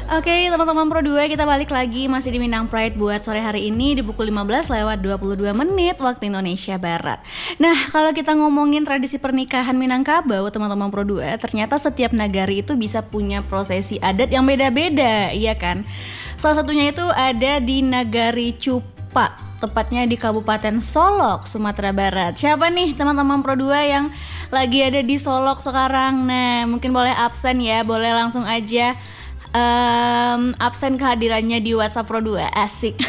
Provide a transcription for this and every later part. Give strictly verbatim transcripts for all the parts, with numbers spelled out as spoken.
Oke, teman-teman Pro dua, kita balik lagi masih di Minang Pride buat sore hari ini di pukul lima belas lewat dua puluh dua menit waktu Indonesia Barat. Nah, kalau kita ngomongin tradisi pernikahan Minangkabau, teman-teman Pro dua, ternyata setiap nagari itu bisa punya prosesi adat yang beda-beda, iya kan? Salah satunya itu ada di Nagari Cupa, tepatnya di Kabupaten Solok, Sumatera Barat. Siapa nih teman-teman Pro dua yang lagi ada di Solok sekarang? Nah, mungkin boleh absen ya, boleh langsung aja Um, absen kehadirannya di WhatsApp Pro dua, asik.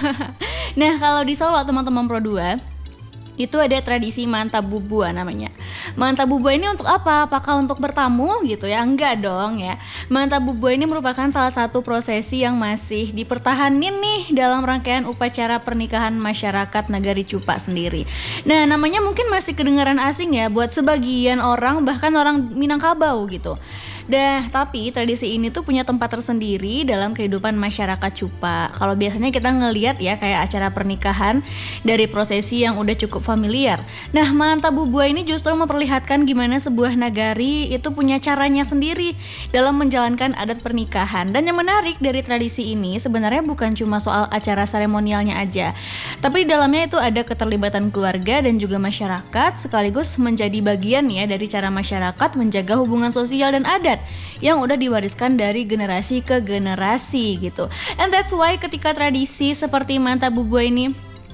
Nah, kalau di Solo teman-teman Pro dua, itu ada tradisi mantap bubua namanya. Mantap bubua ini untuk apa? Apakah untuk bertamu gitu ya? Enggak dong ya. Mantap bubua ini merupakan salah satu prosesi yang masih dipertahanin nih dalam rangkaian upacara pernikahan masyarakat Nagari Cupa sendiri. Nah, namanya mungkin masih kedengaran asing ya buat sebagian orang, bahkan orang Minangkabau gitu. Dah, tapi tradisi ini tuh punya tempat tersendiri dalam kehidupan masyarakat Cupa. Kalau biasanya kita ngelihat ya kayak acara pernikahan dari prosesi yang udah cukup familiar. Nah, mantap bubua ini justru memperlihatkan gimana sebuah nagari itu punya caranya sendiri dalam menjalankan adat pernikahan. Dan yang menarik dari tradisi ini sebenarnya bukan cuma soal acara seremonialnya aja, tapi di dalamnya itu ada keterlibatan keluarga dan juga masyarakat, sekaligus menjadi bagian ya dari cara masyarakat menjaga hubungan sosial dan adat yang udah diwariskan dari generasi ke generasi gitu. And that's why ketika tradisi seperti mantap bubua ini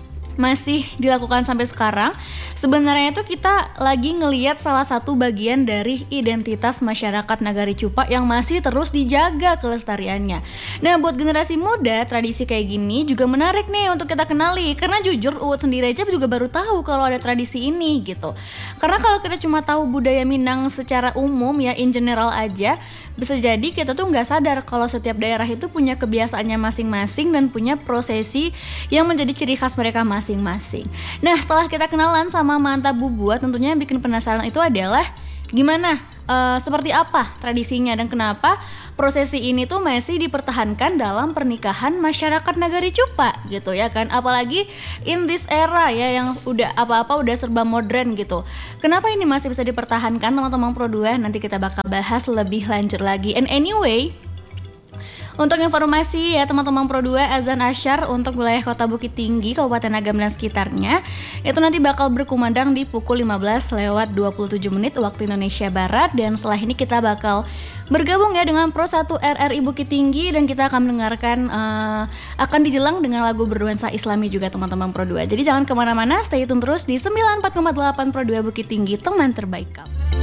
masih dilakukan sampai sekarang, sebenarnya itu kita lagi ngelihat salah satu bagian dari identitas masyarakat Nagari Cupa yang masih terus dijaga kelestariannya. Nah, buat generasi muda, tradisi kayak gini juga menarik nih untuk kita kenali, karena jujur Uut sendiri aja juga baru tahu kalau ada tradisi ini gitu. Karena kalau kita cuma tahu budaya Minang secara umum ya, in general aja, bisa jadi kita tuh nggak sadar kalau setiap daerah itu punya kebiasaannya masing-masing dan punya prosesi yang menjadi ciri khas mereka masing-masing. Nah, setelah kita kenalan sama mantap bubua, tentunya yang bikin penasaran itu adalah gimana, uh, seperti apa tradisinya dan kenapa prosesi ini tuh masih dipertahankan dalam pernikahan masyarakat Nagari Cupa gitu ya kan. Apalagi in this era ya yang udah apa-apa udah serba modern gitu. Kenapa ini masih bisa dipertahankan teman-teman Pro dua? Nanti kita bakal bahas lebih lanjut lagi. And anyway, untuk informasi ya teman-teman Pro dua, azan asyar untuk wilayah Kota Bukit Tinggi, Kabupaten Agam dan sekitarnya itu nanti bakal berkumandang di pukul lima belas lewat dua puluh tujuh menit waktu Indonesia Barat. Dan setelah ini kita bakal bergabung ya dengan Pro satu R R I Bukit Tinggi dan kita akan mendengarkan uh, akan dijelang dengan lagu bernuansa Islami juga teman-teman Pro dua. Jadi jangan kemana-mana, stay tune terus di sembilan puluh empat koma delapan Pro dua Bukit Tinggi, teman terbaik kamu.